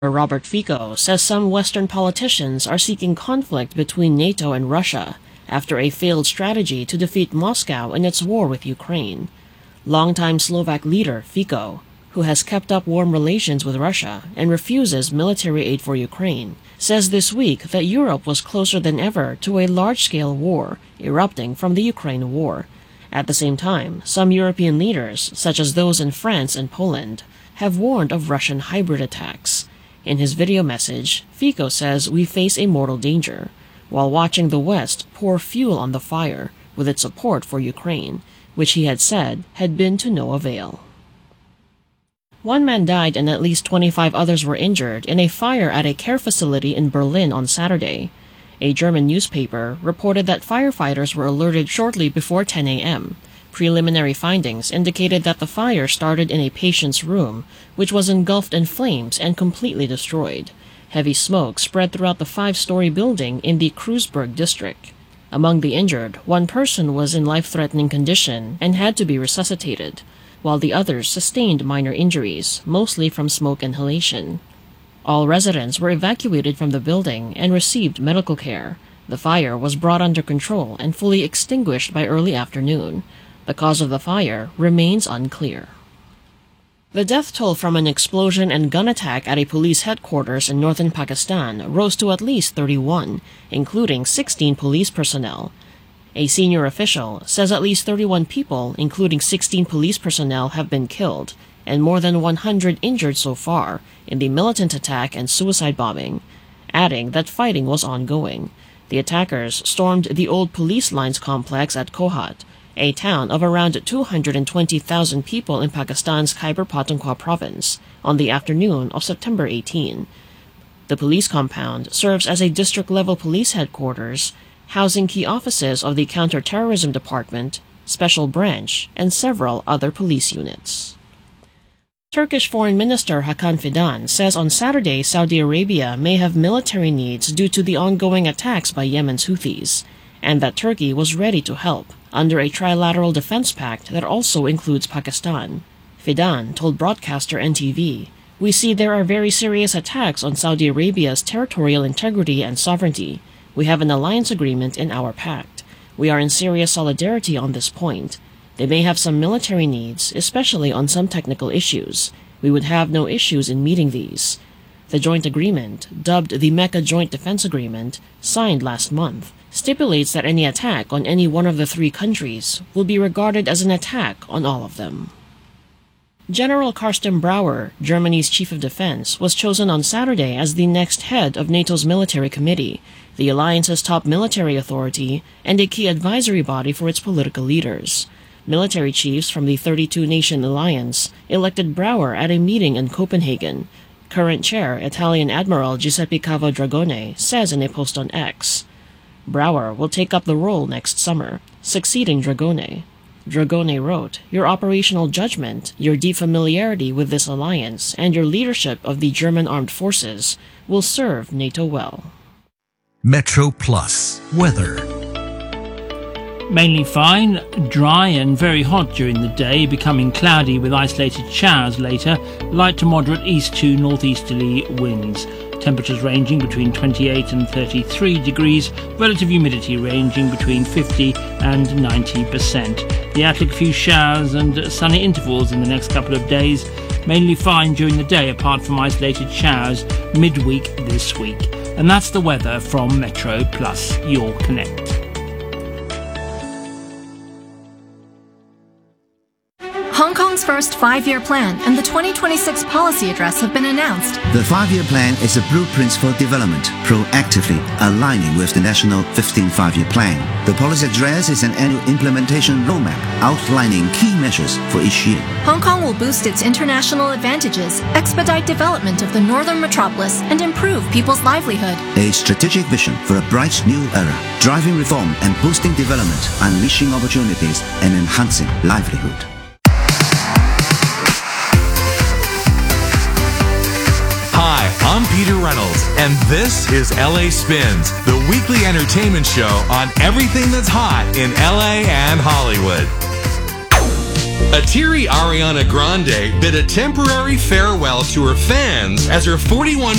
Robert Fico says some Western politicians are seeking conflict between NATO and Russia after a failed strategy to defeat Moscow in its war with Ukraine. Longtime Slovak leader Fico, who has kept up warm relations with Russia and refuses military aid for Ukraine, says this week that Europe was closer than ever to a large-scale war erupting from the Ukraine war. At the same time, some European leaders, such as those in France and Poland, have warned of Russian hybrid attacks. In his video message, Fico says we face a mortal danger, while watching the West pour fuel on the fire with its support for Ukraine, which he had said had been to no avail. One man died and at least 25 others were injured in a fire at a care facility in Berlin on Saturday. A German newspaper reported that firefighters were alerted shortly before 10 a.m. Preliminary findings indicated that the fire started in a patient's room, which was engulfed in flames and completely destroyed. Heavy smoke spread throughout the 5-story building in the Kreuzberg district. Among the injured, one person was in life-threatening condition and had to be resuscitated, while the others sustained minor injuries, mostly from smoke inhalation. All residents were evacuated from the building and received medical care. The fire was brought under control and fully extinguished by early afternoon. The cause of the fire remains unclear. The death toll from an explosion and gun attack at a police headquarters in northern Pakistan rose to at least 31, including 16 police personnel. A senior official says at least 31 people, including 16 police personnel, have been killed, and more than 100 injured so far in the militant attack and suicide bombing, adding that fighting was ongoing. The attackers stormed the old police lines complex at Kohat, a town of around 220,000 people in Pakistan's Khyber Pakhtunkhwa province, on the afternoon of September 18. The police compound serves as a district-level police headquarters, housing key offices of the Counter-Terrorism Department, Special Branch, and several other police units. Turkish Foreign Minister Hakan Fidan says on Saturday Saudi Arabia may have military needs due to the ongoing attacks by Yemen's Houthis, and that Turkey was ready to help under a trilateral defense pact that also includes Pakistan. Fidan told broadcaster NTV, "We see there are very serious attacks on Saudi Arabia's territorial integrity and sovereignty. We have an alliance agreement in our pact. We are in serious solidarity on this point. They may have some military needs, especially on some technical issues. We would have no issues in meeting these." The joint agreement, dubbed the Mecca Joint Defense Agreement, signed last month, stipulates that any attack on any one of the three countries will be regarded as an attack on all of them. General Carsten Brauer, Germany's chief of defense, was chosen on Saturday as the next head of NATO's military committee, the alliance's top military authority and a key advisory body for its political leaders. Military chiefs from the 32-nation alliance elected Brauer at a meeting in Copenhagen. Current chair, Italian Admiral Giuseppe Cavo Dragone, says in a post on X. Brauer will take up the role next summer, succeeding Dragone. Dragone wrote, "Your operational judgment, your deep familiarity with this alliance, and your leadership of the German armed forces will serve NATO well." Metro Plus weather. Mainly fine, dry and very hot during the day, becoming cloudy with isolated showers later, light to moderate east to northeasterly winds. Temperatures ranging between 28 and 33 degrees, relative humidity ranging between 50 and 90%. The outlook, few showers and sunny intervals in the next couple of days, mainly fine during the day apart from isolated showers midweek this week. And that's the weather from Metro Plus, your Connect. Hong Kong's first 5-year plan and the 2026 policy address have been announced. The 5-year plan is a blueprint for development, proactively aligning with the national 15th 5-year plan. The policy address is an annual implementation roadmap outlining key measures for each year. Hong Kong will boost its international advantages, expedite development of the northern metropolis, and improve people's livelihood. A strategic vision for a bright new era, driving reform and boosting development, unleashing opportunities and enhancing livelihood. Hi, I'm Peter Reynolds, and this is LA Spins, the weekly entertainment show on everything that's hot in LA and Hollywood. Atiri Ariana Grande bid a temporary farewell to her fans as her 41